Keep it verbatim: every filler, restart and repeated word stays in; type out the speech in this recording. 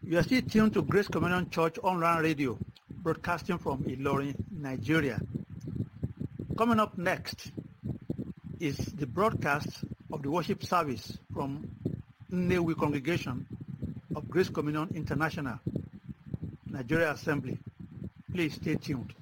You are still tuned to Grace Communion Church Online Radio, broadcasting from Ilorin, Nigeria. Coming up next is the broadcast of the worship service from Nnewi Congregation of Grace Communion International, Nigeria Assembly. Please stay tuned.